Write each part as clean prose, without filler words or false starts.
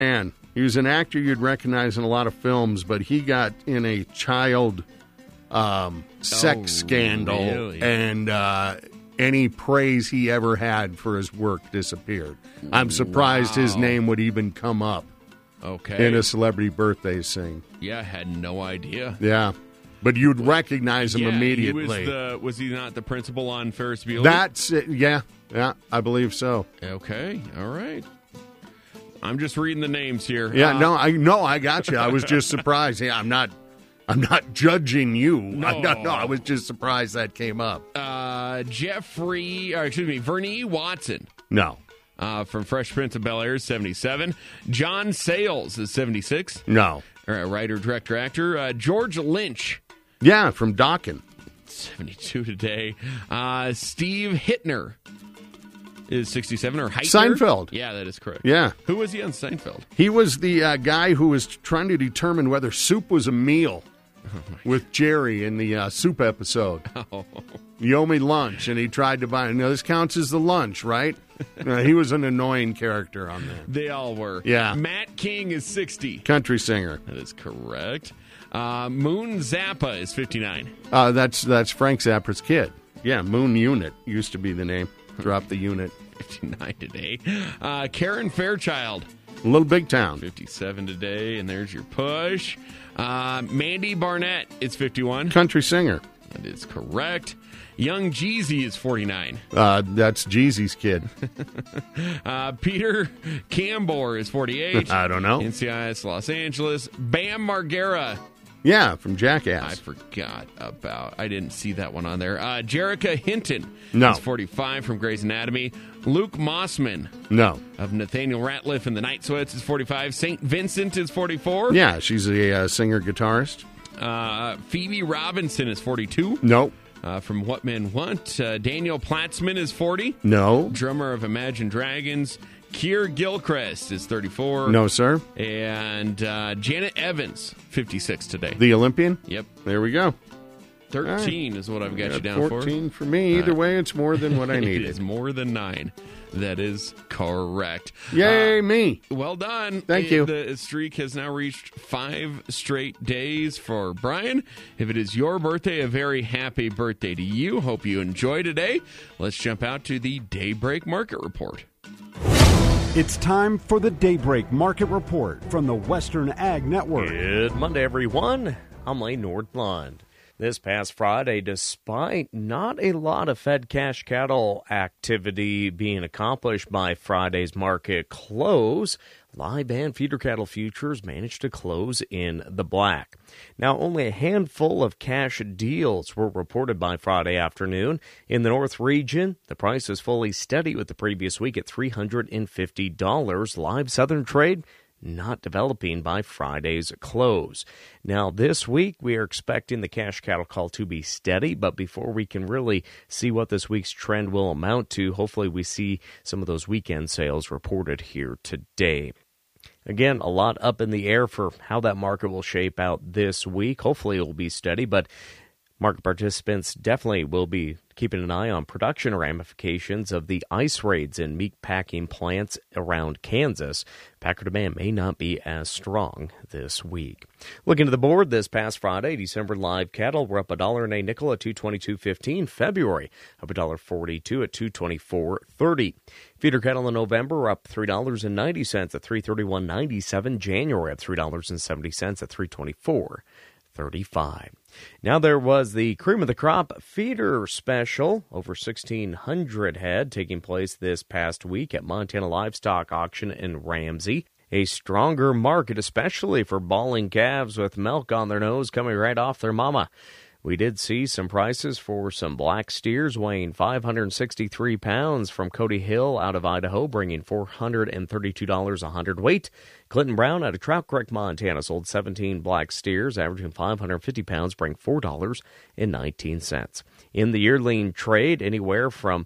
man. He was an actor you'd recognize in a lot of films, but he got in a child sex scandal, really? and any praise he ever had for his work disappeared. I'm surprised his name would even come up in a celebrity birthday sing. Yeah, I had no idea. Yeah. But you'd recognize him immediately. Was he not the principal on Ferris Bueller? That's it. Yeah, I believe so. Okay, all right. I'm just reading the names here. Yeah, I got you. I was just surprised. Yeah, I'm not judging you. No. I was just surprised that came up. Vernee Watson. No. From Fresh Prince of Bel-Air, 77. John Sayles is 76. No. Writer, director, actor. George Lynch. Yeah, from Dawkins. 72 today. Steve Hittner is 67, or Heitner? Seinfeld. Yeah, that is correct. Yeah. Who was he on Seinfeld? He was the guy who was trying to determine whether soup was a meal with Jerry in the soup episode. Oh. You owe me lunch, and he tried to buy. Now, this counts as the lunch, right? He was an annoying character on there. They all were. Yeah. Matt King is 60. Country singer. That is correct. Moon Zappa is 59. That's Frank Zappa's kid. Yeah, Moon Unit used to be the name. Drop the unit. 59 today. Karen Fairchild. Little Big Town. 57 today, and there's your push. Mandy Barnett is 51. Country singer. That is correct. Young Jeezy is 49. That's Jeezy's kid. Peter Cambor is 48. I don't know. NCIS Los Angeles. Bam Margera. Yeah, from Jackass. I forgot about. I didn't see that one on there. Jerrica Hinton No. is 45 from Grey's Anatomy. Luke Mossman. No. Of Nathaniel Rateliff and the Night Sweats is 45. St. Vincent is 44. Yeah, she's a singer-guitarist. Phoebe Robinson is 42. Nope. From What Men Want. Daniel Platzman is 40. No. Drummer of Imagine Dragons. Keir Gilchrist is 34. No, sir. And Janet Evans, 56 today. The Olympian? Yep. There we go. 13 is what I've got you down 14 for me. Either way, it's more than what I needed. It is more than 9. That is correct. Yay, me. Well done. Thank you. The streak has now reached 5 straight days for Brian. If it is your birthday, a very happy birthday to you. Hope you enjoy today. Let's jump out to the Daybreak Market Report. It's time for the Daybreak Market Report from the Western Ag Network. Good Monday, everyone. I'm Lane Nordlund. This past Friday, despite not a lot of Fed cash cattle activity being accomplished by Friday's market close, live and feeder cattle futures managed to close in the black. Now, only a handful of cash deals were reported by Friday afternoon. In the North region, the price is fully steady with the previous week at $350. Live Southern trade not developing by Friday's close. Now, this week, we are expecting the cash cattle call to be steady, but before we can really see what this week's trend will amount to, hopefully we see some of those weekend sales reported here today. Again, a lot up in the air for how that market will shape out this week. Hopefully it will be steady, but market participants definitely will be keeping an eye on production ramifications of the ice raids in meat packing plants around Kansas. Packer demand may not be as strong this week. Looking to the board this past Friday, December live cattle were up $1 and a nickel at $222.15. February up $1.42 at $224.30. Feeder cattle in November were up $3.90 at $331.97. January up $3.70 at $324.35. Now there was the cream of the crop feeder special, over 1,600 head, taking place this past week at Montana Livestock Auction in Ramsey. A stronger market, especially for balling calves with milk on their nose coming right off their mama. We did see some prices for some black steers weighing 563 pounds from Cody Hill out of Idaho, bringing $432 a hundredweight. Clinton Brown out of Trout Creek, Montana, sold 17 black steers, averaging 550 pounds, bring $4.19. In the yearling trade, anywhere from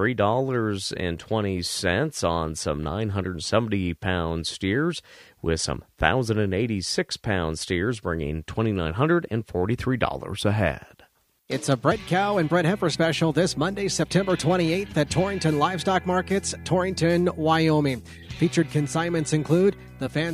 $3.20 on some 970-pound steers, with some 1,086-pound steers bringing $2,943 a head. It's a bred cow and bred heifer special this Monday, September 28th at Torrington Livestock Markets, Torrington, Wyoming. Featured consignments include the